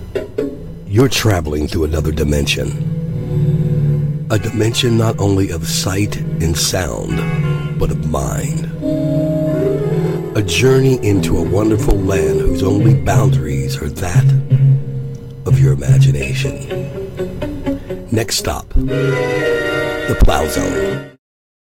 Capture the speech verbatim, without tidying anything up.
You're traveling through another dimension. A dimension not only of sight and sound, but of mind. A journey into a wonderful land whose only boundaries are that of your imagination. Next stop, the Plow Zone.